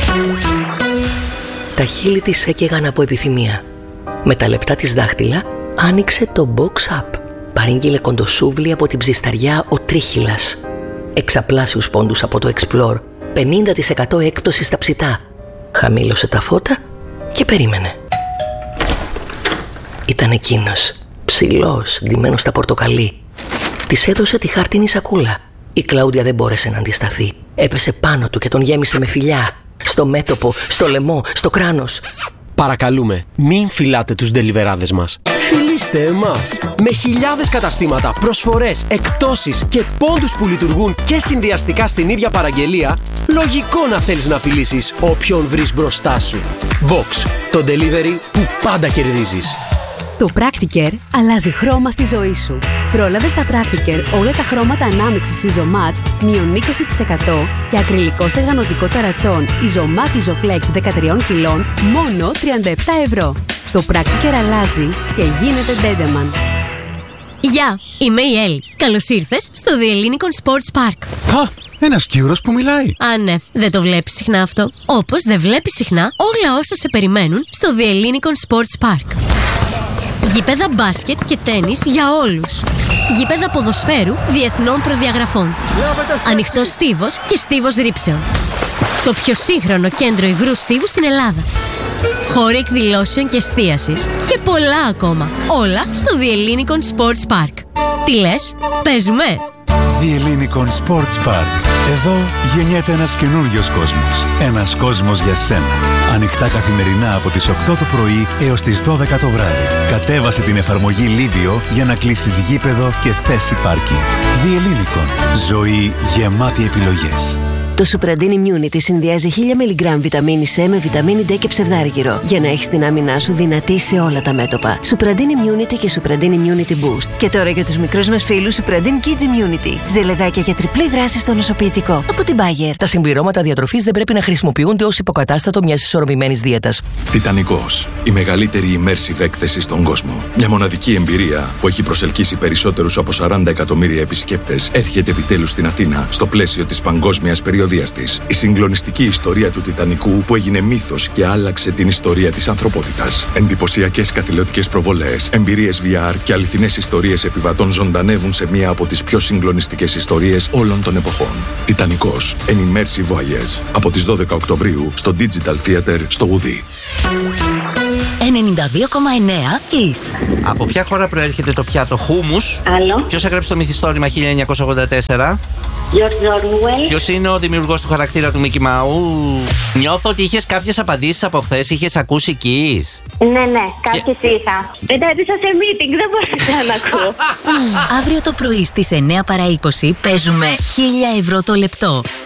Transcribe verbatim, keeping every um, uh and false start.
Τα χείλη της έκαιγαν από επιθυμία. Με τα λεπτά της δάχτυλα άνοιξε το box up. Παρήγγειλε κοντοσούβλι από την ψισταριά ο Τρίχυλας. Εξαπλάσιους πόντους από το Explore, πενήντα τοις εκατό έκπτωση στα ψητά. Χαμήλωσε τα φώτα και περίμενε. Ήταν εκείνος, ψηλός, ντυμένος στα πορτοκαλί. Της έδωσε τη χάρτινη σακούλα. Η Κλάουντια δεν μπόρεσε να αντισταθεί. Έπεσε πάνω του και τον γέμισε με φιλιά. Στο μέτωπο, στο λαιμό, στο κράνος. Παρακαλούμε, μην φυλάτε τους ντελιβεράδες μας. Φιλήστε εμάς! Με χιλιάδες καταστήματα, προσφορές, εκπτώσεις και πόντους που λειτουργούν και συνδυαστικά στην ίδια παραγγελία, λογικό να θέλεις να φιλήσεις όποιον βρεις μπροστά σου. Box, το delivery που πάντα κερδίζεις. Το Practicare αλλάζει χρώμα στη ζωή σου. Πρόλαβε στα Practicare όλα τα χρώματα ανάμειξης Isomat μείον είκοσι τοις εκατό και ακριλικό στεγανοτικό ταρατσόν Isomat Isoflex δεκατρία κιλών μόνο τριάντα επτά ευρώ. Το Practicare αλλάζει και γίνεται Dedeman. Γεια, είμαι η Έλλη. Καλώς ήρθες στο The Ellinikon Sports Park. Α, ένας Κύρος που μιλάει. Α, ναι, δεν το βλέπεις συχνά αυτό. Όπως δεν βλέπεις συχνά όλα όσα σε περιμένουν στο The Ellinikon Sports Park. Γήπεδα μπάσκετ και τένις για όλους. Γήπεδα ποδοσφαίρου διεθνών προδιαγραφών. Ανοιχτός στίβος και στίβος ρήψεων. Το πιο σύγχρονο κέντρο υγρού στίβου στην Ελλάδα. Χώροι εκδηλώσεων και εστίασης. Και πολλά ακόμα. Όλα στο The Ellinikon Sports Park. Τι λες, παίζουμε? The Ellinikon Sports Park. Εδώ γεννιέται ένας καινούριος κόσμος. Ένας κόσμος για σένα. Ανοιχτά καθημερινά από τις οκτώ το πρωί έως τις δώδεκα το βράδυ. Κατέβασε την εφαρμογή Livio για να κλείσεις γήπεδο και θέση πάρκινγκ. The Ellinikon. Ζωή γεμάτη επιλογές. Το Supradin Immunity συνδυάζει χίλια μιλιγκράμμ βιταμίνη C με βιταμίνη D και ψευδάργυρο για να έχεις την άμυνά σου δυνατή σε όλα τα μέτωπα. Supradin Immunity και Supradin Immunity Boost. Και τώρα για τους μικρούς μας φίλους Supradin Kids Immunity. Ζελεδάκια για τριπλή δράση στο νοσοποιητικό. Από την Bayer. Τα συμπληρώματα διατροφής δεν πρέπει να χρησιμοποιούνται ως υποκατάστατο μιας ισορροπημένης δίαιτας. Τιτανικός. Η μεγαλύτερη immersive έκθεση στον κόσμο. Μια μοναδική εμπειρία που έχει προσελκύσει περισσότερους από σαράντα εκατομμύρια επισκέπτες έρχεται επιτέλους στην Αθήνα στο πλαίσιο της παγκόσμιας περιοδίας. Η συγκλονιστική ιστορία του Τιτανικού που έγινε μύθος και άλλαξε την ιστορία της ανθρωπότητας. Εντυπωσιακές καθηλωτικές προβολές, εμπειρίες βι αρ και αληθινές ιστορίες επιβατών ζωντανεύουν σε μία από τις πιο συγκλονιστικές ιστορίες όλων των εποχών. Τιτανικός, an immersive voyage. Από τις δώδεκα Οκτωβρίου στο Digital Theater στο Ουδί. ενενήντα δύο κόμμα εννέα Kiss. Από ποια χώρα προέρχεται το πιάτο χούμους? Άλλο. Ποιος έγραψε το μυθιστόρημα χίλια εννιακόσια ογδόντα τέσσερα? George Orwell. Ποιος είναι ο δημιουργός του χαρακτήρα του Mickey Mouse? Νιώθω ότι είχες κάποιες απαντήσεις από χθες, είχες ακούσει Kiss. Ναι, ναι, κάποιες είχα. Εντάτησα σε meeting, δεν μπορούσα να ακούω. Αύριο το πρωί στις εννέα παρά είκοσι παίζουμε χίλια ευρώ το λεπτό.